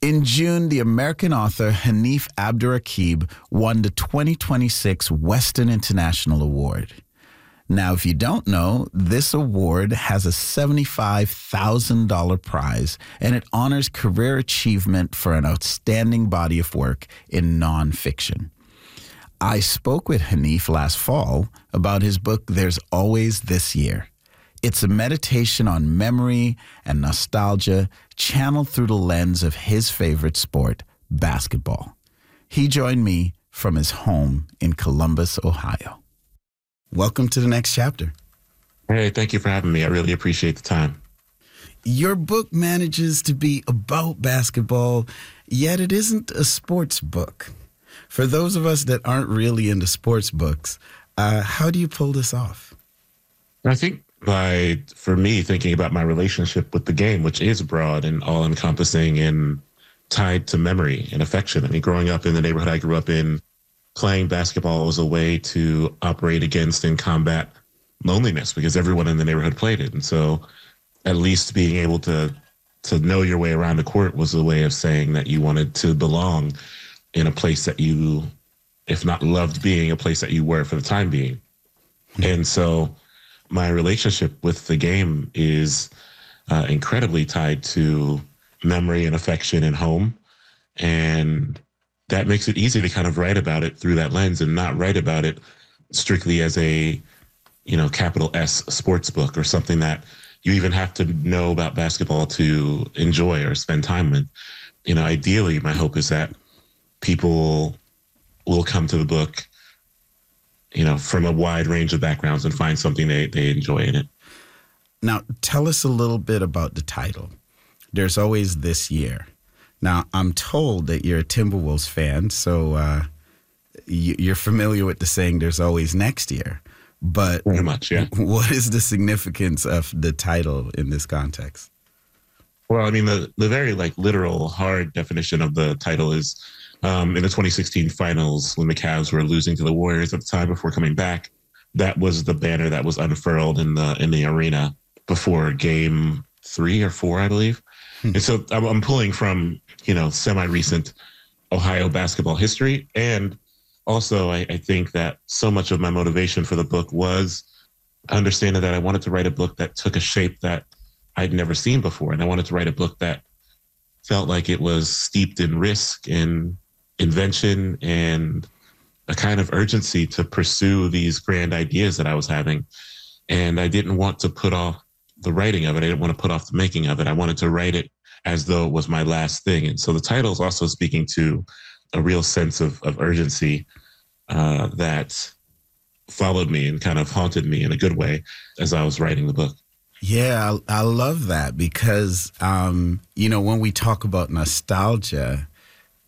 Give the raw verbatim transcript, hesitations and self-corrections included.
In June, the American author Hanif Abdurraqib won the twenty twenty-six Western International Award. Now, if you don't know, this award has a seventy-five thousand dollars prize, and it honors career achievement for an outstanding body of work in nonfiction. I spoke with Hanif last fall about his book, There's Always This Year. It's a meditation on memory and nostalgia channeled through the lens of his favorite sport, basketball. He joined me from his home in Columbus, Ohio. Welcome to the next chapter. Hey, thank you for having me. I really appreciate the time. Your book manages to be about basketball, yet it isn't a sports book. For those of us that aren't really into sports books, uh, how do you pull this off? I think by, for me, thinking about my relationship with the game, which is broad and all-encompassing and tied to memory and affection. I mean, growing up in the neighborhood I grew up in, playing basketball was a way to operate against and combat loneliness because everyone in the neighborhood played it. And so at least being able to to know your way around the court was a way of saying that you wanted to belong in a place that you, if not loved being, a place that you were for the time being. Mm-hmm. And so my relationship with the game is uh, incredibly tied to memory and affection and home. And that makes it easy to kind of write about it through that lens and not write about it strictly as a, you know, capital S sports book or something that you even have to know about basketball to enjoy or spend time with. You know, ideally, my hope is that people will come to the book, you know, from a wide range of backgrounds and find something they, they enjoy in it. Now, tell us a little bit about the title. There's Always This Year. Now, I'm told that you're a Timberwolves fan, so uh, you, you're familiar with the saying, there's always next year. But very much, yeah. What is the significance of the title in this context? Well, I mean, the, the very like literal hard definition of the title is um, in the twenty sixteen finals, when the Cavs were losing to the Warriors at the time before coming back, that was the banner that was unfurled in the in the arena before game three or four, I believe. Hmm. And so I'm, I'm pulling from, you know, semi-recent Ohio basketball history. And also, I, I think that so much of my motivation for the book was understanding that I wanted to write a book that took a shape that I'd never seen before. And I wanted to write a book that felt like it was steeped in risk and invention and a kind of urgency to pursue these grand ideas that I was having. And I didn't want to put off the writing of it. I didn't want to put off the making of it. I wanted to write it as though it was my last thing. And so the title is also speaking to a real sense of, of urgency uh, that followed me and kind of haunted me in a good way as I was writing the book. Yeah, I, I love that because, um, you know, when we talk about nostalgia,